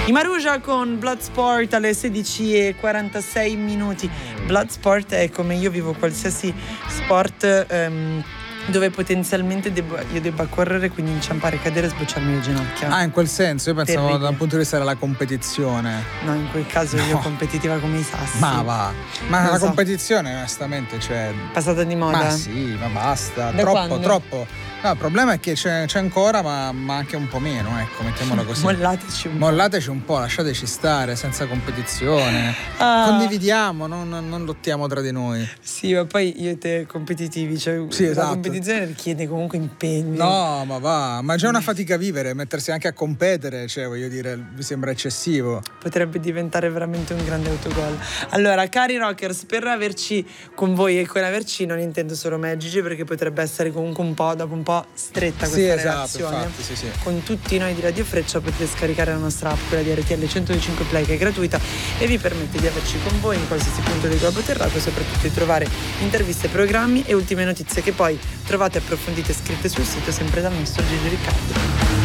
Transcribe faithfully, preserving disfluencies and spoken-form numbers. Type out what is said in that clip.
I Maruja con Bloodsport alle sedici e quarantasei minuti. Bloodsport è come io vivo qualsiasi sport um, dove potenzialmente debbo, io debba correre, quindi inciampare, cadere e sbocciarmi le ginocchia. Ah, in quel senso, io pensavo Terribile. da un punto di vista della competizione. No, in quel caso No. io competitiva come i sassi. Ma va, ma Non la so. competizione onestamente, cioè, Passata di moda. ma sì, ma basta, Da troppo, quando? troppo. No, il problema è che c'è, c'è ancora, ma, ma anche un po' meno, ecco, mettiamola così. Mollateci un po'. Mollateci un po', lasciateci stare, senza competizione. Ah. Condividiamo, non, non lottiamo tra di noi. Sì, ma poi io e te competitivi, cioè Sì, la esatto. competizione richiede comunque impegno. No, ma va, ma è già una fatica vivere, mettersi anche a competere, cioè voglio dire, mi sembra eccessivo. Potrebbe diventare veramente un grande autogol. Allora, cari rockers, per averci con voi e con averci non intendo solo me e Gigi, perché potrebbe essere comunque un po' dopo un po' stretta Sì, questa esatto, relazione. infatti, sì, sì. Con tutti noi di Radio Freccia potete scaricare la nostra app, quella di R T L centodue Play, che è gratuita e vi permette di averci con voi in qualsiasi punto del globo terracqueo, soprattutto di trovare interviste, programmi e ultime notizie che poi trovate approfondite e scritte sul sito, sempre dal nostro Gigi Riccardo.